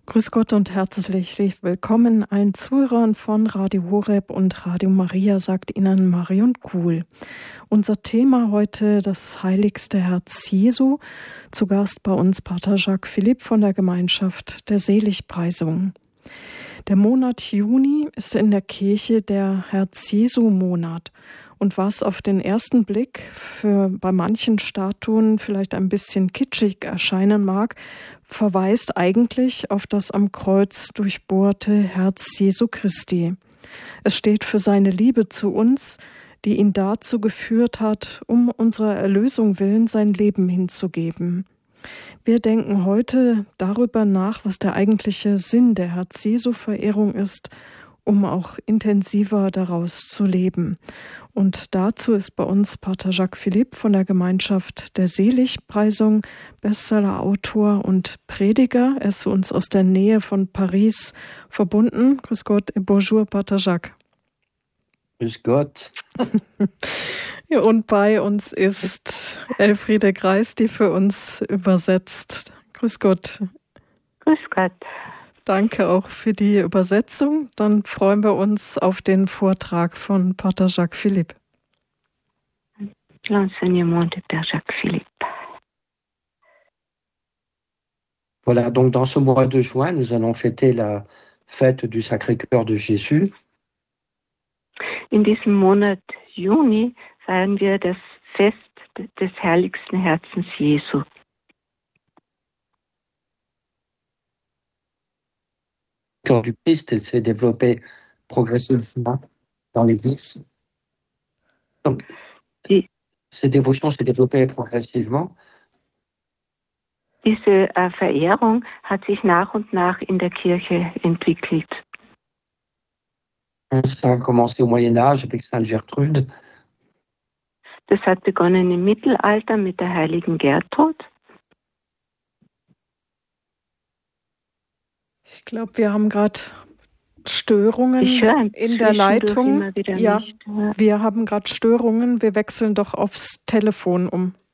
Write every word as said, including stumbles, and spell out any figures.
Grüß Gott und herzlich willkommen allen Zuhörern von Radio Horeb und Radio Maria, sagt Ihnen Marion Kuhl. Unser Thema heute das heiligste Herz Jesu. Zu Gast bei uns Pater Jacques Philipp von der Gemeinschaft der Seligpreisung. Der Monat Juni ist in der Kirche der Herz-Jesu-Monat. Und was auf den ersten Blick für bei manchen Statuen vielleicht ein bisschen kitschig erscheinen mag, verweist eigentlich auf das am Kreuz durchbohrte Herz Jesu Christi. Es steht für seine Liebe zu uns, die ihn dazu geführt hat, um unserer Erlösung willen sein Leben hinzugeben. Wir denken heute darüber nach, was der eigentliche Sinn der Herz-Jesu-Verehrung ist, um auch intensiver daraus zu leben. Und dazu ist bei uns Pater Jacques Philipp von der Gemeinschaft der Seligpreisung, Bestsellerautor und Prediger. Er ist uns aus der Nähe von Paris verbunden. Grüß Gott, et bonjour, Pater Jacques. Grüß Gott. Und bei uns ist Elfriede Greis, die für uns übersetzt. Grüß Gott. Grüß Gott. Danke auch für die Übersetzung. Dann freuen wir uns auf den Vortrag von Pater Jacques Philipp. L'enseignement de Père Jacques Philippe. Voilà, donc dans ce mois de juin, nous allons fêter la fête du Sacré-Cœur de Jésus. In diesem Monat Juni feiern wir das Fest des heiligsten Herzens Jesu. Le cœur du Christ s'est développé progressivement dans l'Église. Donc, Die, cette dévotion s'est développée progressivement. diese äh, Verehrung hat sich nach und nach in der Kirche entwickelt. Ça a commencé au Moyen-Âge avec Sainte Gertrude. Das hat begonnen im Mittelalter mit der heiligen Gertrud. Ich glaube, wir haben gerade Störungen Ich höre in der Leitung. immer wieder Ja, nicht. wir haben gerade Störungen. Wir wechseln doch aufs Telefon um.